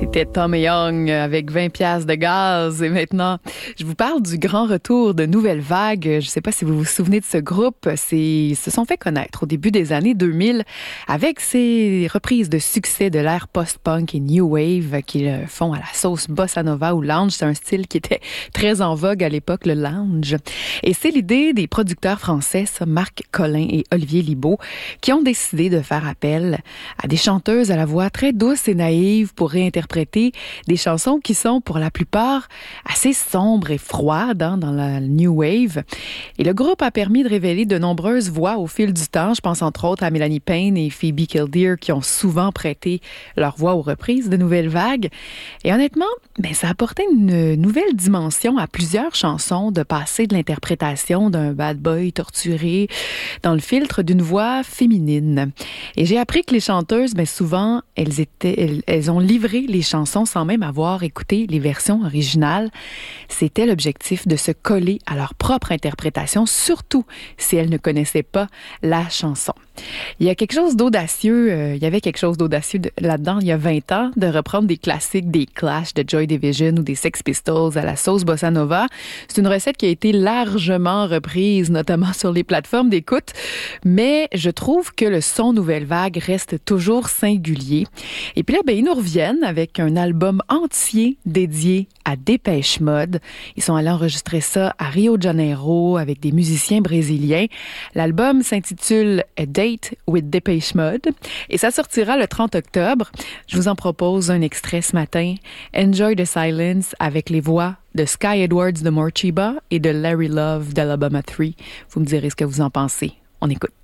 C'était Tom Young avec 20 piastres de gaz. Et maintenant, je vous parle du grand retour de Nouvelle Vague. Je ne sais pas si vous vous souvenez de ce groupe. Ils se sont fait connaître au début des années 2000 avec ces reprises de succès de l'ère post-punk et new wave qu'ils font à la sauce bossa nova ou lounge. C'est un style qui était très en vogue à l'époque, le lounge. Et c'est l'idée des producteurs français, ça, Marc Collin et Olivier Libaud, qui ont décidé de faire appel à des chanteuses à la voix très douce et naïve pour réinterpréter des chansons qui sont pour la plupart assez sombres et froides dans la new wave. Et le groupe a permis de révéler de nombreuses voix au fil du temps. Je pense entre autres à Mélanie Payne et Phoebe Kildare qui ont souvent prêté leur voix aux reprises de Nouvelle Vague. Et honnêtement, ça apportait une nouvelle dimension à plusieurs chansons de passer de l'interprétation d'un bad boy torturé dans le filtre d'une voix féminine. Et j'ai appris que les chanteuses, souvent, elles ont livré les chansons sans même avoir écouté les versions originales. C'était l'objectif de se coller à leur propre interprétation, surtout si elles ne connaissaient pas la chanson. Il y avait quelque chose d'audacieux là-dedans il y a 20 ans, de reprendre des classiques des Clash, de Joy Division ou des Sex Pistols à la sauce bossa nova. C'est une recette qui a été largement reprise, notamment sur les plateformes d'écoute, mais je trouve que le son Nouvelle Vague reste toujours singulier. Et puis là, ils nous reviennent avec un album entier dédié à Dépêche Mode. Ils sont allés enregistrer ça à Rio de Janeiro avec des musiciens brésiliens. L'album s'intitule A Date with Dépêche Mode et ça sortira le 30 octobre. Je vous en propose un extrait ce matin. Enjoy the Silence avec les voix de Sky Edwards de Morcheeba et de Larry Love d'Alabama 3. Vous me direz ce que vous en pensez. On écoute.